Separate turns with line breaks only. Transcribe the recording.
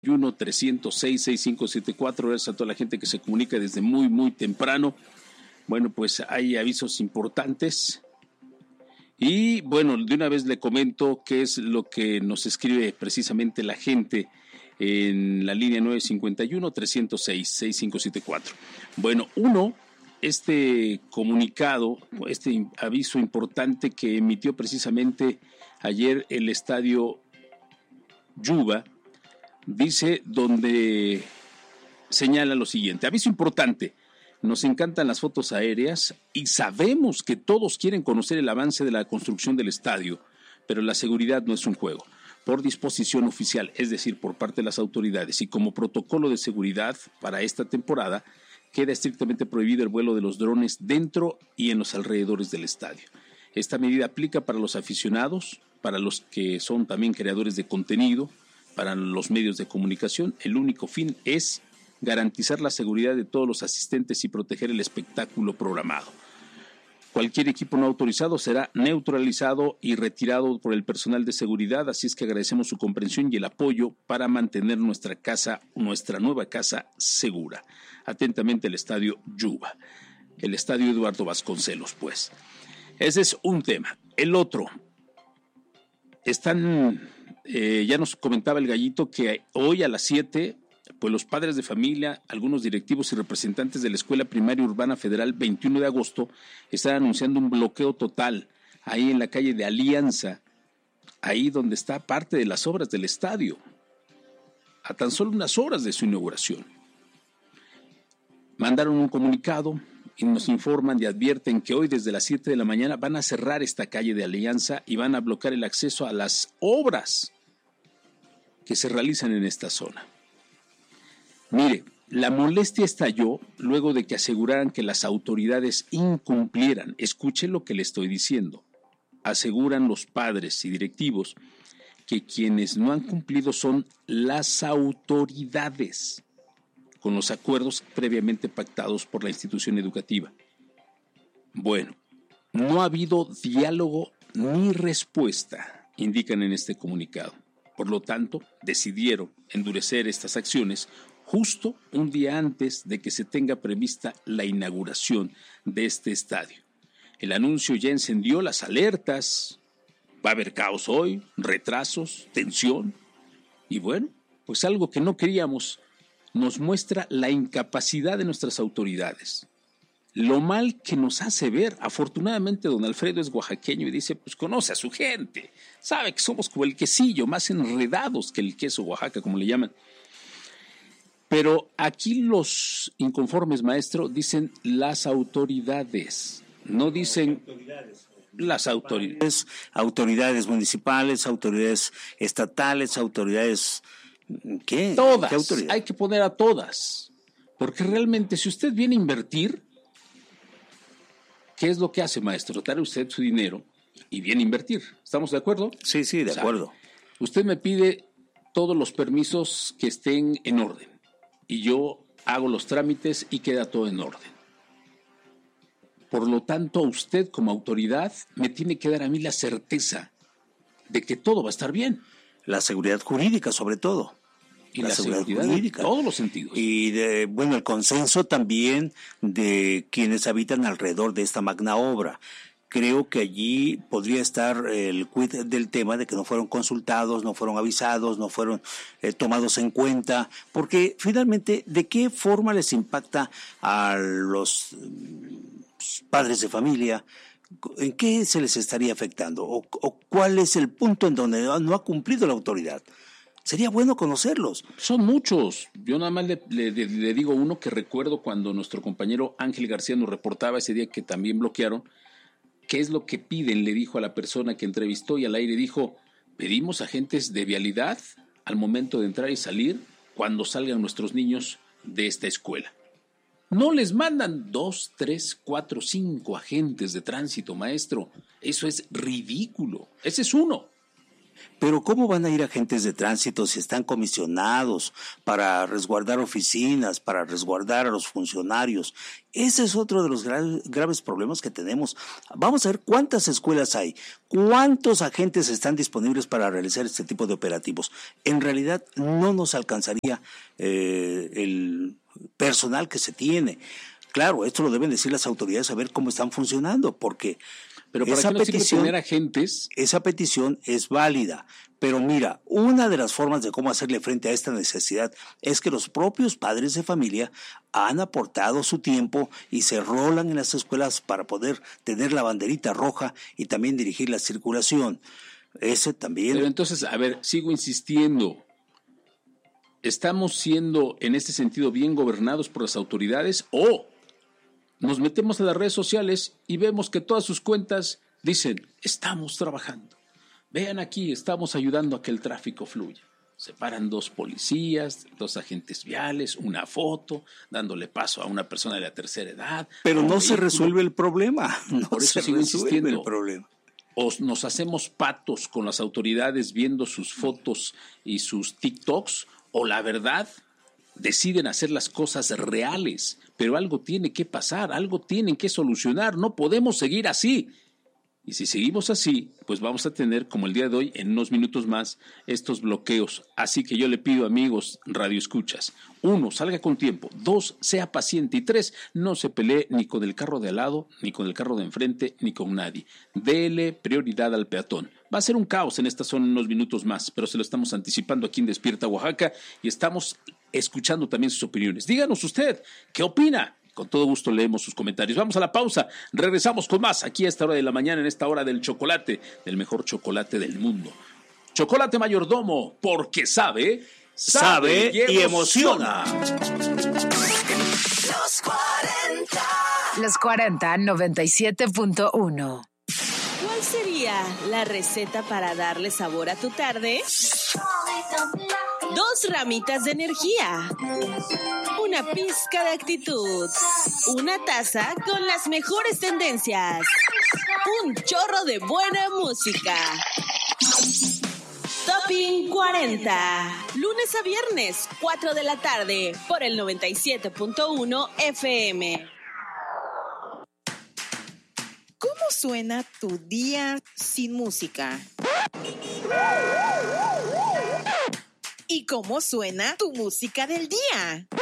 306-6574, gracias a toda la gente que se comunica desde muy temprano. Bueno, pues hay avisos importantes y bueno, de una vez le comento qué es lo que nos escribe precisamente la gente en la línea 951-306-6574. Bueno, este comunicado, este aviso importante que emitió precisamente ayer el estadio Yuba, dice, donde señala lo siguiente: aviso importante, nos encantan las fotos aéreas y sabemos que todos quieren conocer el avance de la construcción del estadio, pero la seguridad no es un juego. Por disposición oficial, es decir, por parte de las autoridades y como protocolo de seguridad para esta temporada, queda estrictamente prohibido el vuelo de los drones dentro y en los alrededores del estadio. Esta medida aplica para los aficionados, para los que son también creadores de contenido, para los medios de comunicación. El único fin es garantizar la seguridad de todos los asistentes y proteger el espectáculo programado. Cualquier equipo no autorizado será neutralizado y retirado por el personal de seguridad, así es que agradecemos su comprensión y el apoyo para mantener nuestra nueva casa segura. Atentamente, el estadio Yuba, el estadio Eduardo Vasconcelos, pues. Ese es un tema. El otro, ya nos comentaba el Gallito que hoy a las 7, pues los padres de familia, algunos directivos y representantes de la Escuela Primaria Urbana Federal 21 de agosto están anunciando un bloqueo total ahí en la calle de Alianza, ahí donde está parte de las obras del estadio, a tan solo unas horas de su inauguración. Mandaron un comunicado y nos informan y advierten que hoy desde las 7 de la mañana van a cerrar esta calle de Alianza y van a bloquear el acceso a las obras que se realizan en esta zona. Mire, la molestia estalló luego de que aseguraran que las autoridades incumplieran. Escuche lo que le estoy diciendo. Aseguran los padres y directivos que quienes no han cumplido son las autoridades, con los acuerdos previamente pactados por la institución educativa. Bueno, no ha habido diálogo ni respuesta, indican en este comunicado. Por lo tanto, decidieron endurecer estas acciones justo un día antes de que se tenga prevista la inauguración de este estadio. El anuncio ya encendió las alertas. Va a haber caos hoy, retrasos, tensión. Y bueno, pues algo que no queríamos, nos muestra la incapacidad de nuestras autoridades. Lo mal que nos hace ver. Afortunadamente don Alfredo es oaxaqueño y dice, pues conoce a su gente, sabe que somos como el quesillo, más enredados que el queso Oaxaca, como le llaman. Pero aquí los inconformes, maestro, dicen las autoridades, no dicen las autoridades.
Autoridades municipales, autoridades estatales, autoridades... ¿Qué?
Todas,
¿Qué autoridad?
hay que poner a todas, porque realmente si usted viene a invertir, ¿qué es lo que hace, maestro? Trae usted su dinero y viene a invertir. ¿Estamos de acuerdo?
Sí, de acuerdo.
Usted me pide todos los permisos que estén en orden y yo hago los trámites y queda todo en orden. Por lo tanto, usted como autoridad me tiene que dar a mí la certeza de que todo va a estar bien.
La seguridad jurídica, sobre todo.
Y la seguridad jurídica, en todos los sentidos.
Y el consenso también de quienes habitan alrededor de esta magna obra. Creo que allí podría estar el quid del tema de que no fueron consultados, no fueron avisados, no fueron tomados en cuenta, porque finalmente, ¿de qué forma les impacta a los padres de familia? ¿En qué se les estaría afectando? ¿O cuál es el punto en donde no ha cumplido la autoridad? Sería bueno conocerlos.
Son muchos. Yo nada más le digo uno que recuerdo cuando nuestro compañero Ángel García nos reportaba ese día que también bloquearon. ¿Qué es lo que piden? Le dijo a la persona que entrevistó y al aire dijo, pedimos agentes de vialidad al momento de entrar y salir cuando salgan nuestros niños de esta escuela. No les mandan 2, 3, 4, 5 agentes de tránsito, maestro. Eso es ridículo. Ese es uno.
Pero ¿cómo van a ir agentes de tránsito si están comisionados para resguardar oficinas, para resguardar a los funcionarios? Ese es otro de los graves problemas que tenemos. Vamos a ver cuántas escuelas hay, cuántos agentes están disponibles para realizar este tipo de operativos. En realidad no nos alcanzaría el personal que se tiene. Claro, esto lo deben decir las autoridades a ver cómo están funcionando, porque
pero para esa petición, tener agentes.
Esa petición es válida, pero mira, una de las formas de cómo hacerle frente a esta necesidad es que los propios padres de familia han aportado su tiempo y se rolan en las escuelas para poder tener la banderita roja y también dirigir la circulación. Ese también.
Pero entonces, a ver, sigo insistiendo. ¿Estamos siendo en este sentido bien gobernados por las autoridades o nos metemos a las redes sociales y vemos que todas sus cuentas dicen, estamos trabajando, vean aquí, estamos ayudando a que el tráfico fluya? Se paran 2 policías, 2 agentes viales, una foto, dándole paso a una persona de la tercera edad.
Pero no se resuelve el problema.
Por eso sigo insistiendo.
El problema.
O nos hacemos patos con las autoridades viendo sus fotos y sus TikToks, o la verdad, deciden hacer las cosas reales, pero algo tiene que pasar, algo tienen que solucionar, no podemos seguir así. Y si seguimos así, pues vamos a tener, como el día de hoy, en unos minutos más, estos bloqueos. Así que yo le pido, amigos radioescuchas, 1, salga con tiempo, 2, sea paciente, y 3, no se pelee ni con el carro de al lado, ni con el carro de enfrente, ni con nadie. Dele prioridad al peatón. Va a ser un caos en esta zona en unos minutos más, pero se lo estamos anticipando aquí en Despierta Oaxaca y estamos escuchando también sus opiniones. Díganos usted, ¿qué opina? Con todo gusto leemos sus comentarios. Vamos a la pausa, regresamos con más aquí a esta hora de la mañana, en esta hora del chocolate, del mejor chocolate del mundo. Chocolate Mayordomo, porque sabe y emociona.
Los 40 97.1.
¿Cuál sería la receta para darle sabor a tu tarde? 2 ramitas de energía, una pizca de actitud, una taza con las mejores tendencias, un chorro de buena música. Topping 40, lunes a viernes, 4 de la tarde, por el 97.1 FM.
¿Cómo suena tu día sin música? ¿Y cómo suena tu música del día?